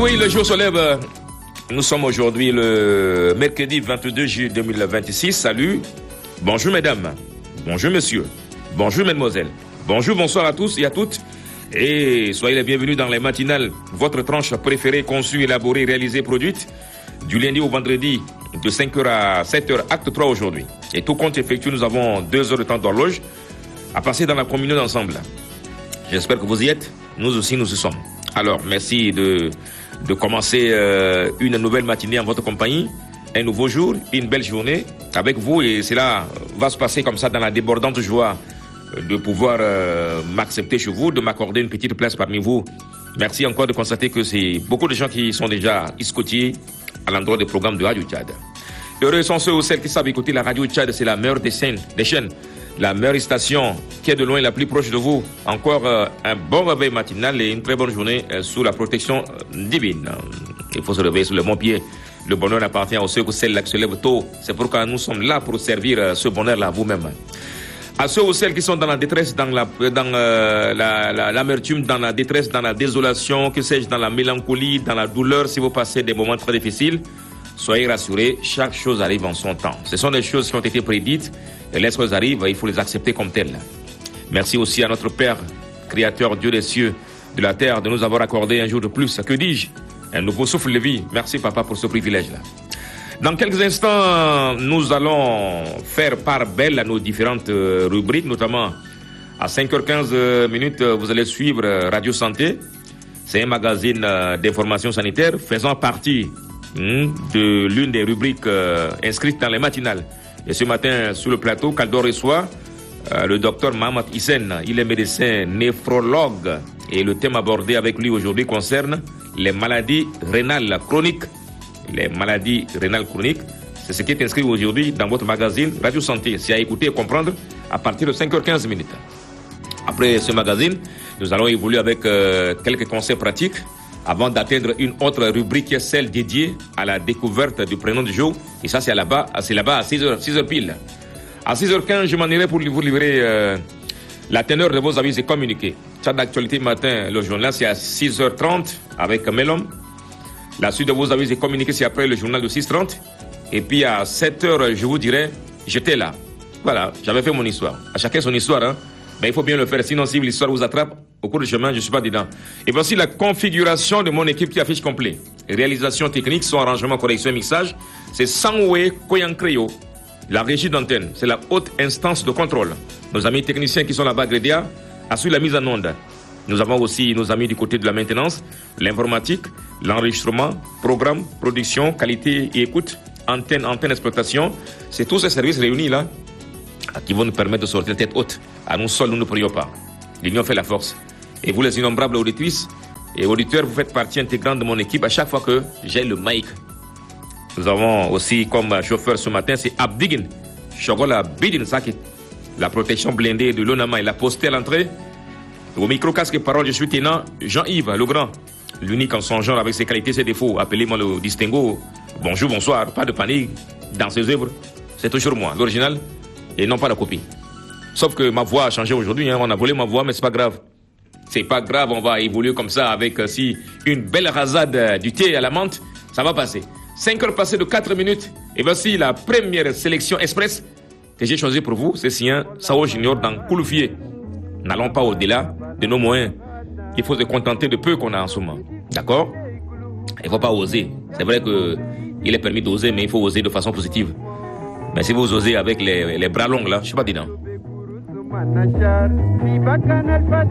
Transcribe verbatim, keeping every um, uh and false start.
oui, le jour se lève. Nous sommes aujourd'hui le mercredi vingt-deux juillet deux mille vingt-six. Salut, bonjour mesdames, bonjour messieurs, bonjour mesdemoiselles, bonjour, bonsoir à tous et à toutes. Et soyez les bienvenus dans les matinales, votre tranche préférée, conçue, élaborée, réalisée, produite du lundi au vendredi de cinq heures à sept heures, acte trois aujourd'hui. Et tout compte effectué, nous avons deux heures de temps d'horloge à passer dans la communion ensemble. J'espère que vous y êtes, nous aussi nous y sommes. Alors, merci de, de commencer euh, une nouvelle matinée en votre compagnie, un nouveau jour, une belle journée avec vous, et cela va se passer comme ça dans la débordante joie de pouvoir euh, m'accepter chez vous, de m'accorder une petite place parmi vous. Merci encore de constater que c'est beaucoup de gens qui sont déjà escotiés à l'endroit des programmes de Radio Tchad. Heureux sont ceux ou celles qui savent écouter la Radio Tchad, c'est la meilleure des chaînes, des chaînes, la meilleure station qui est de loin la plus proche de vous. Encore euh, un bon réveil matinal et une très bonne journée euh, sous la protection euh, divine. Il faut se réveiller sur le bon pied. Le bonheur appartient aux ceux ou celles qui se lèvent tôt. C'est pourquoi nous sommes là pour servir euh, ce bonheur-là à vous-même. À ceux ou celles qui sont dans la détresse, dans la, dans euh, la, la, l'amertume, dans la détresse, dans la désolation, que sais-je, dans la mélancolie, dans la douleur, si vous passez des moments très difficiles, soyez rassurés, chaque chose arrive en son temps. Ce sont des choses qui ont été prédites, les lettres arrivent, il faut les accepter comme telles. Merci aussi à notre Père, Créateur, Dieu des cieux, de la terre, de nous avoir accordé un jour de plus, que dis-je, un nouveau souffle de vie. Merci Papa pour ce privilège-là. Dans quelques instants, nous allons faire part belle à nos différentes rubriques, notamment à cinq heures quinze minutes, vous allez suivre Radio Santé. C'est un magazine d'information sanitaire faisant partie de l'une des rubriques inscrites dans les matinales. Et ce matin, sur le plateau, Caldo reçoit le docteur Mohamed Hissène. Il est médecin néphrologue et le thème abordé avec lui aujourd'hui concerne les maladies rénales chroniques. Les maladies rénales chroniques, c'est ce qui est inscrit aujourd'hui dans votre magazine Radio Santé. C'est à écouter et comprendre à partir de cinq heures quinze minutes. Après ce magazine, nous allons évoluer avec euh, quelques conseils pratiques avant d'atteindre une autre rubrique qui est celle dédiée à la découverte du prénom du jour. Et ça, c'est là-bas, c'est là-bas à six heures, six heures pile. À six heures quinze, je m'en irai pour vous livrer euh, la teneur de vos avis et communiqués. Chat d'actualité matin, le journal, c'est à six heures trente avec Melom. La suite de vos avis et communiqués, c'est après le journal de six heures trente. Et puis à sept heures, je vous dirai, j'étais là. Voilà, j'avais fait mon histoire. À chacun son histoire, hein. Ben, il faut bien le faire. Sinon, si l'histoire vous attrape, au cours du chemin, je ne suis pas dedans. Et voici la configuration de mon équipe qui affiche complet. Réalisation technique, son arrangement, correction et mixage. C'est Sangwe Koyankreo. La régie d'antenne, c'est la haute instance de contrôle. Nos amis techniciens qui sont là-bas, Grédia, assurent la mise en onde. Nous avons aussi nos amis du côté de la maintenance, l'informatique, l'enregistrement, programme, production, qualité et écoute, antenne, antenne, exploitation. C'est tous ces services réunis là qui vont nous permettre de sortir tête haute. À nous seuls, nous ne prions pas. L'union fait la force. Et vous, les innombrables auditrices et auditeurs, vous faites partie intégrante de mon équipe à chaque fois que j'ai le mic. Nous avons aussi comme chauffeur ce matin, c'est Abdigin, Chogola Bidin Saki. La protection blindée de l'Onama et la postée à l'entrée. Au micro-casque et parole, je suis tenant Jean-Yves Legrand, l'unique en son genre avec ses qualités, ses défauts. Appelez-moi le distinguo. Bonjour, bonsoir, pas de panique. Dans ses œuvres, c'est toujours moi, l'original, et non pas la copie. Sauf que ma voix a changé aujourd'hui, hein. On a volé ma voix, mais c'est pas grave. C'est pas grave, on va évoluer comme ça avec euh, si une belle rasade euh, du thé à la menthe, ça va passer. cinq heures passées de quatre minutes, et voici la première sélection express que j'ai choisie pour vous. C'est Sien Sao Junior dans Kouloufié. N'allons pas au-delà de nos moyens. Il faut se contenter de peu qu'on a en ce moment. D'accord? Il ne faut pas oser. C'est vrai qu'il est permis d'oser, mais il faut oser de façon positive. Mais si vous osez avec les, les bras longs, là, je ne suis pas dedans.